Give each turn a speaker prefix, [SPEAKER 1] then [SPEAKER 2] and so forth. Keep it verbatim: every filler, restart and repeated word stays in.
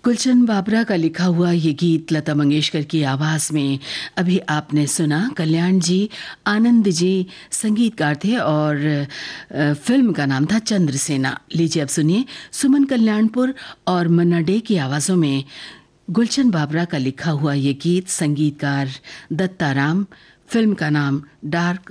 [SPEAKER 1] गुलशन बाबरा का लिखा हुआ ये गीत लता मंगेशकर की आवाज़ में अभी आपने सुना। कल्याण जी, आनंद जी संगीतकार थे और अ, फिल्म का नाम था चंद्रसेना। लीजिए अब सुनिए सुमन कल्याणपुर और मन्ना डे की आवाज़ों में गुलशन बाबरा का लिखा हुआ ये गीत, संगीतकार दत्ताराम, फिल्म का नाम डार्क